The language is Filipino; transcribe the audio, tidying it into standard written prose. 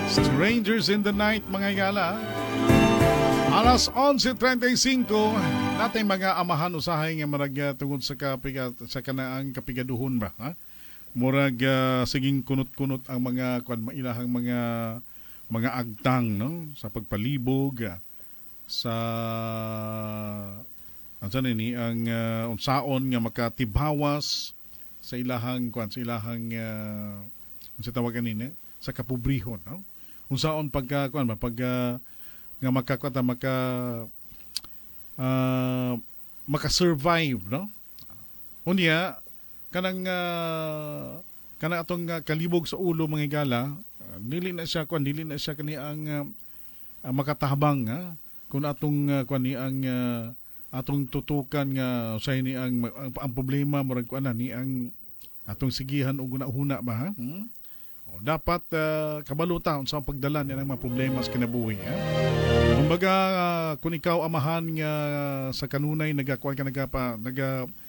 Strangers in the Night, mga higala. Alas 11:35, natin mga amahan usahay nga marag tungod sa sa kanaang kapigaduhon ba, ha? Murag siging kunot-kunot ang mga mailahang mga agtang, no, sa pagpalibog sa ansan ni ang unsaon nga makatibhawas sa ilahang sa ilahang sa tawagan nini sa kapobrehon, no? Unsaon pagka nga makasurvive, no? Unya kanang atong kalibog sa ulo, mga higala, dili na siya kani ang makatahabang, ha? Kung atong ni ang atong tutukan nga usay ni ang problema murag ni ang atong sigihan og una ba, ha? Dapat kabaluta sa pagdala niya ng mga problema sa kinabuhi. Kumbaga, kung ikaw amahan nga sa kanunay nagakuan ka